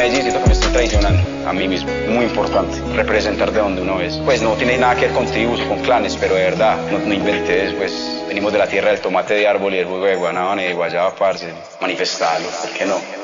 Medellín siento que me estoy traicionando a mí mismo, muy importante, representar de donde uno es. Pues no tiene nada que ver con tribus o con clanes, pero de verdad, no inventé, pues venimos de la tierra del tomate de árbol y del jugo de guanábana y de guayaba, parce, manifestarlo, ¿por qué no?